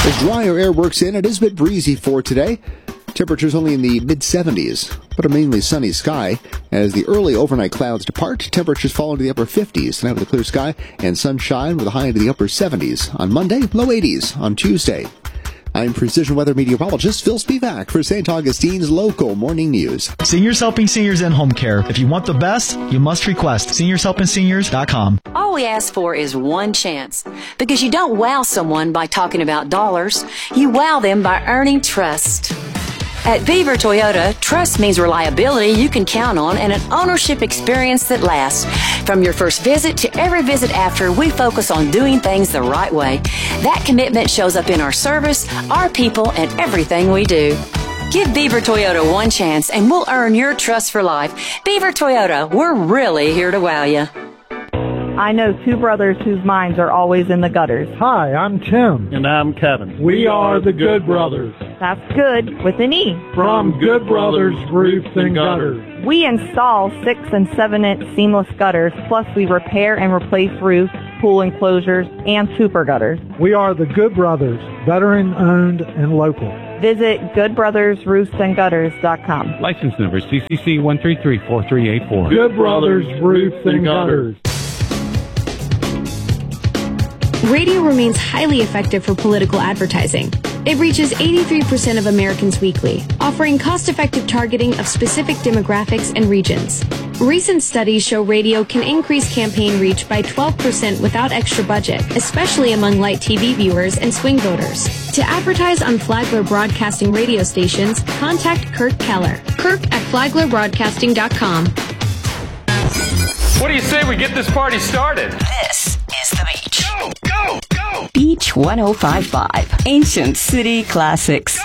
As drier air works in, it is a bit breezy for today. Temperatures only in the mid-70s, but a mainly sunny sky. As the early overnight clouds depart, temperatures fall into the upper 50s tonight with a clear sky and sunshine with a high into the upper 70s. On Monday, low 80s on Tuesday. I'm Precision Weather meteorologist Phil Spivak for St. Augustine's Local Morning News. Seniors Helping Seniors in Home Care. If you want the best, you must request seniorshelpingseniors.com. All we ask for is one chance, because you don't wow someone by talking about dollars. You wow them by earning trust. At Beaver Toyota, trust means reliability you can count on and an ownership experience that lasts. From your first visit to every visit after, we focus on doing things the right way. That commitment shows up in our service, our people, and everything we do. Give Beaver Toyota one chance and we'll earn your trust for life. Beaver Toyota, we're really here to wow you. I know two brothers whose minds are always in the gutters. Hi, I'm Tim. And I'm Kevin. We are the Good Brothers. That's good with an E. From Good Brothers Roofs and Gutters. We install 6 and 7-inch seamless gutters, plus we repair and replace roofs, pool enclosures, and super gutters. We are the Good Brothers, veteran-owned and local. Visit goodbrothersroofsandgutters.com. License number CCC 1334384. Good Brothers Roofs and Gutters. Radio remains highly effective for political advertising. It reaches 83% of Americans weekly, offering cost-effective targeting of specific demographics and regions. Recent studies show radio can increase campaign reach by 12% without extra budget, especially among light TV viewers and swing voters. To advertise on Flagler Broadcasting radio stations, contact Kirk Keller. Kirk@flaglerbroadcasting.com. What do you say we get this party started? This is The Beach. Go, go, go! Beach 105.5, Ancient City Classics.